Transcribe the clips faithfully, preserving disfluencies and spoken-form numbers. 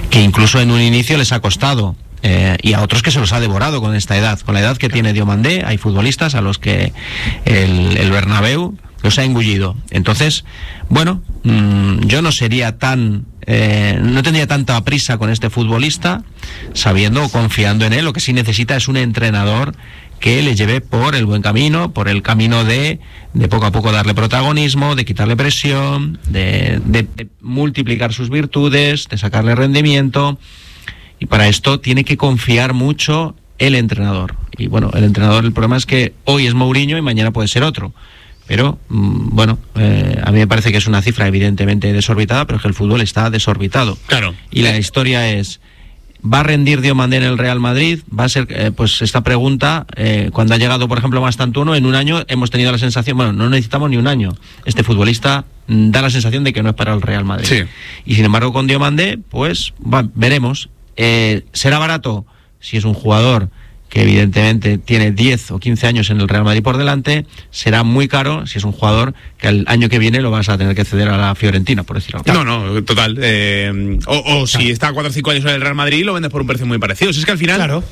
que incluso en un inicio les ha costado. Eh, y a otros que se los ha devorado con esta edad, con la edad que claro. tiene Diomandé. Hay futbolistas a los que el, el Bernabéu los ha engullido. Entonces, bueno, mmm, yo no sería tan, eh, no tendría tanta prisa con este futbolista, sabiendo o confiando en él. Lo que sí necesita es un entrenador que le lleve por el buen camino, por el camino de, de poco a poco darle protagonismo, de quitarle presión, de, de, de multiplicar sus virtudes, de sacarle rendimiento. Y para esto tiene que confiar mucho el entrenador. Y bueno, el entrenador, el problema es que hoy es Mourinho y mañana puede ser otro. Pero, mmm, bueno, eh, a mí me parece que es una cifra evidentemente desorbitada, pero es que el fútbol está desorbitado. Claro. Y la historia es, ¿va a rendir Diomandé en el Real Madrid? Va a ser, eh, pues esta pregunta, eh, cuando ha llegado, por ejemplo, Mastantuono, en un año hemos tenido la sensación, bueno, no necesitamos ni un año. Este futbolista mmm, da la sensación de que no es para el Real Madrid. Sí. Y sin embargo, con Diomandé, pues, va, veremos. Eh, ¿Será barato? Si es un jugador que evidentemente tiene diez o quince años en el Real Madrid por delante. Será muy caro si es un jugador que el año que viene lo vas a tener que ceder a la Fiorentina, por decirlo así. No, no, total. Eh, o o claro. Si está cuatro o cinco años en el Real Madrid, lo vendes por un precio muy parecido. Si es que al final, claro.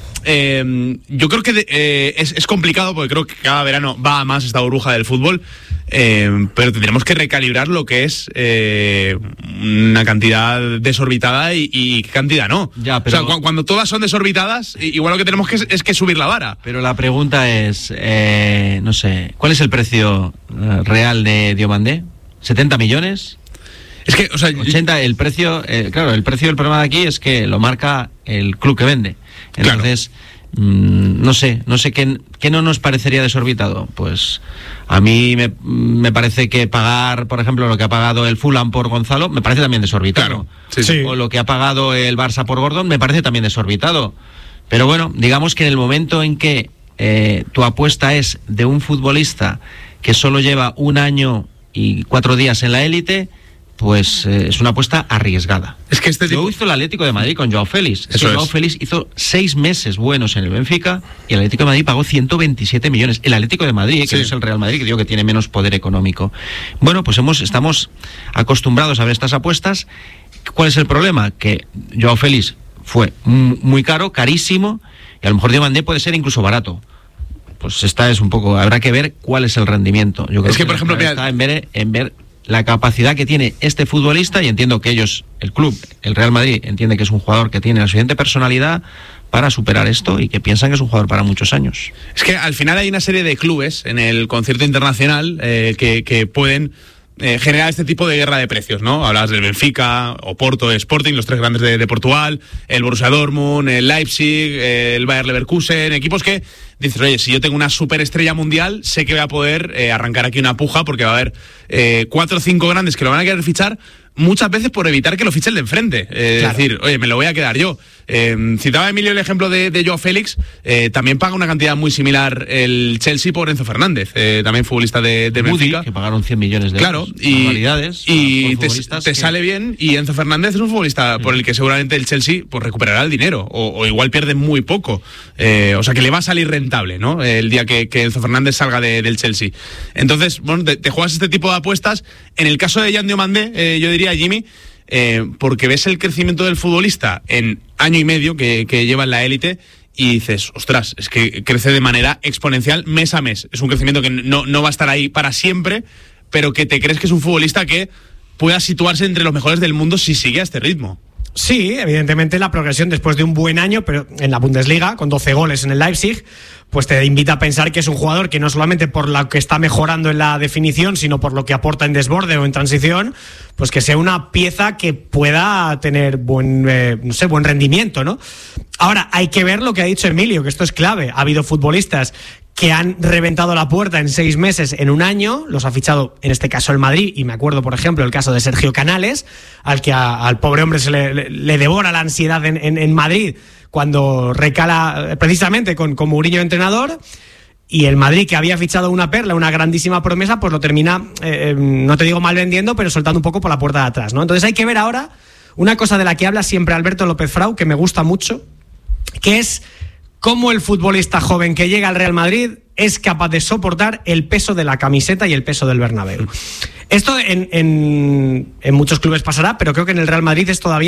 eh, yo creo que de, eh, es, es complicado, porque creo que cada verano va a más esta burbuja del fútbol. Eh, pero tendremos que recalibrar lo que es eh, una cantidad desorbitada y, y qué cantidad no. Ya, pero... O sea, cu- cuando todas son desorbitadas, igual lo que tenemos que es, es que subir la vara. Pero la pregunta es, eh, no sé, ¿cuál es el precio eh, real de Diomandé? ¿setenta millones? Es que, o sea, ochenta, el precio, eh, claro, el precio del problema de aquí es que lo marca el club que vende. Entonces, claro. mmm, no sé, no sé qué, qué no nos parecería desorbitado. Pues a mí me, me parece que pagar, por ejemplo, lo que ha pagado el Fulham por Gonzalo, me parece también desorbitado. Claro, sí, sí. O lo que ha pagado el Barça por Gordon, me parece también desorbitado. Pero bueno, digamos que en el momento en que eh, tu apuesta es de un futbolista que solo lleva un año y cuatro días en la élite, pues eh, es una apuesta arriesgada. Es que este tipo... Lo hizo el Atlético de Madrid con Joao Félix. Es que Joao Félix hizo seis meses buenos en el Benfica y el Atlético de Madrid pagó ciento veintisiete millones. El Atlético de Madrid, que sí. no es el Real Madrid, que digo que tiene menos poder económico. Bueno, pues hemos estamos acostumbrados a ver estas apuestas. ¿Cuál es el problema? Que Joao Félix fue muy caro, carísimo, y a lo mejor Diomandé puede ser incluso barato. Pues esta es un poco, habrá que ver cuál es el rendimiento. Yo creo es que, que por ejemplo, está mira... en ver, en ver la capacidad que tiene este futbolista, y entiendo que ellos, el club, el Real Madrid, entiende que es un jugador que tiene la suficiente personalidad para superar esto y que piensan que es un jugador para muchos años. Es que al final hay una serie de clubes en el concierto internacional eh, que, que pueden eh, generar este tipo de guerra de precios, ¿no? Hablabas del Benfica, Oporto, Sporting, los tres grandes de, de Portugal, el Borussia Dortmund, el Leipzig, el Bayer Leverkusen, equipos que dices, oye, si yo tengo una superestrella mundial, sé que voy a poder eh, arrancar aquí una puja, porque va a haber eh, cuatro o cinco grandes que lo van a querer fichar, muchas veces por evitar que lo fiche el de enfrente. Eh, claro. Es decir, oye, me lo voy a quedar yo. Eh, citaba Emilio el ejemplo de, de Joao Félix, eh, también paga una cantidad muy similar el Chelsea por Enzo Fernández, eh, también futbolista de, de Benfica. Que pagaron cien millones de claro, euros. Claro, y, y te, te que... sale bien, y Enzo Fernández es un futbolista sí. por el que seguramente el Chelsea pues recuperará el dinero, o, o igual pierde muy poco. Eh, o sea que le va a salir rentable, ¿no? El día que, que Enzo Fernández salga de, del Chelsea. Entonces, bueno, te, te juegas este tipo de apuestas. En el caso de Jan Diomandé, eh, yo diría, Jimmy, eh, porque ves el crecimiento del futbolista en año y medio que, que lleva en la élite, y dices, ostras, es que crece de manera exponencial mes a mes. Es un crecimiento que no, no va a estar ahí para siempre, pero que te crees que es un futbolista que pueda situarse entre los mejores del mundo si sigue a este ritmo. Sí, evidentemente la progresión después de un buen año, pero en la Bundesliga, con doce goles en el Leipzig, pues te invita a pensar que es un jugador que no solamente por lo que está mejorando en la definición, sino por lo que aporta en desborde o en transición, pues que sea una pieza que pueda tener buen, eh, no sé, buen rendimiento, ¿no? Ahora, hay que ver lo que ha dicho Emilio, que esto es clave. Ha habido futbolistas que han reventado la puerta en seis meses, en un año, los ha fichado en este caso el Madrid, y me acuerdo, por ejemplo, el caso de Sergio Canales, al que a, al pobre hombre se le, le, le devora la ansiedad en, en, en Madrid cuando recala precisamente con, con Mourinho entrenador, y el Madrid, que había fichado una perla, una grandísima promesa, pues lo termina, eh, no te digo mal vendiendo, pero soltando un poco por la puerta de atrás, ¿no? Entonces hay que ver ahora una cosa de la que habla siempre Alberto López Frau, que me gusta mucho, que es cómo el futbolista joven que llega al Real Madrid es capaz de soportar el peso de la camiseta y el peso del Bernabéu. Esto en, en, en muchos clubes pasará, pero creo que en el Real Madrid es todavía